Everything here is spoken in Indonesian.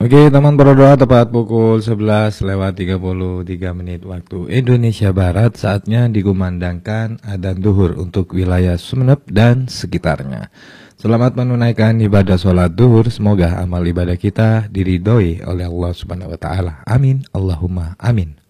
Oke, teman berdoa tepat pukul 11:33 waktu Indonesia Barat. Saatnya dikumandangkan adzan duhur untuk wilayah Sumeneb dan sekitarnya. Selamat menunaikan ibadah sholat duhur. Semoga amal ibadah kita diridhoi oleh Allah Subhanahu wa taala. Amin. Allahumma amin.